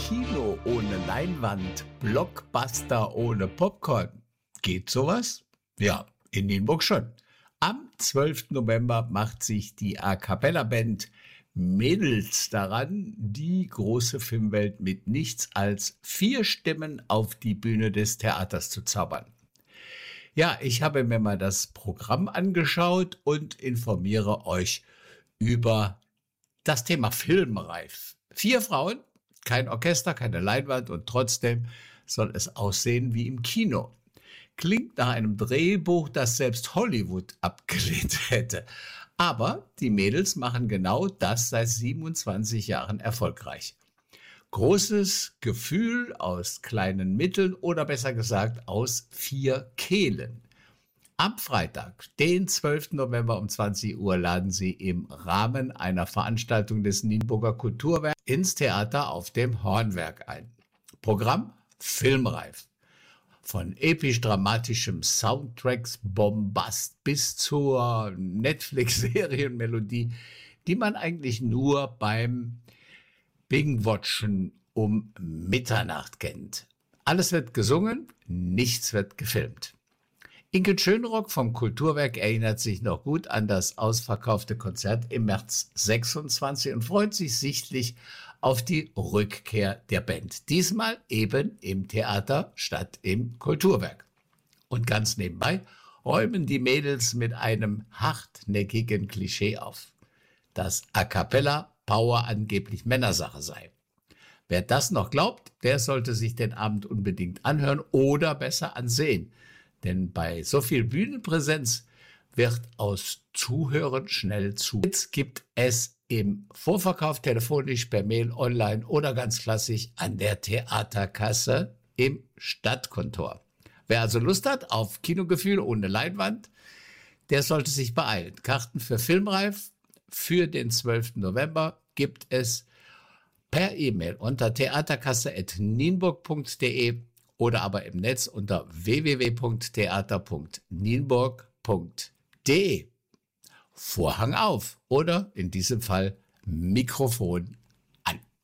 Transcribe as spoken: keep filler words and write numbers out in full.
Kino ohne Leinwand, Blockbuster ohne Popcorn. Geht sowas? Ja, in Nienburg schon. Am zwölften November macht sich die A-Cappella-Band Mädels daran, die große Filmwelt mit nichts als vier Stimmen auf die Bühne des Theaters zu zaubern. Ja, ich habe mir mal das Programm angeschaut und informiere euch über das Thema Filmreif. Vier Frauen, kein Orchester, keine Leinwand und trotzdem soll es aussehen wie im Kino. Klingt nach einem Drehbuch, das selbst Hollywood abgelehnt hätte. Aber die Mädels machen genau das seit siebenundzwanzig Jahren erfolgreich. Großes Gefühl aus kleinen Mitteln oder besser gesagt aus vier Kehlen. Am Freitag, den zwölften November um zwanzig Uhr, laden sie im Rahmen einer Veranstaltung des Nienburger Kulturwerks ins Theater auf dem Hornwerk ein. Programm filmreif. Von episch-dramatischem Soundtracks-Bombast bis zur Netflix-Serienmelodie, die man eigentlich nur beim Bing-Watchen um Mitternacht kennt. Alles wird gesungen, nichts wird gefilmt. Inke Schönrock vom Kulturwerk erinnert sich noch gut an das ausverkaufte Konzert im März sechsundzwanzig und freut sich sichtlich auf die Rückkehr der Band. Diesmal eben im Theater statt im Kulturwerk. Und ganz nebenbei räumen die Mädels mit einem hartnäckigen Klischee auf, dass A Cappella Power angeblich Männersache sei. Wer das noch glaubt, der sollte sich den Abend unbedingt anhören oder besser ansehen. Denn bei so viel Bühnenpräsenz wird aus Zuhören schnell zu. Jetzt gibt es im Vorverkauf telefonisch, per Mail, online oder ganz klassisch an der Theaterkasse im Stadtkontor. Wer also Lust hat auf Kinogefühl ohne Leinwand, der sollte sich beeilen. Karten für Filmreif für den zwölften November gibt es per E-Mail unter theaterkasse at nienburg punkt de oder aber im Netz unter w w w punkt theater punkt nienburg punkt de. Vorhang auf oder in diesem Fall Mikrofon